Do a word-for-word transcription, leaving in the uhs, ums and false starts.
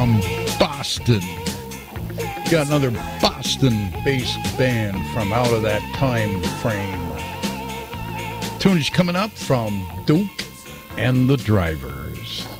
from Boston. Got another Boston-based band from out of that time frame. Tunes coming up from Duke and the Drivers.